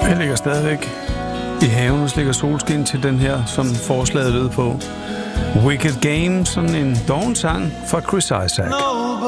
Jeg ligger stadigvæk i haven og slikker solskin til den her, som forslaget lød på. Wicked Game, sådan en dovensang fra Chris Isaak.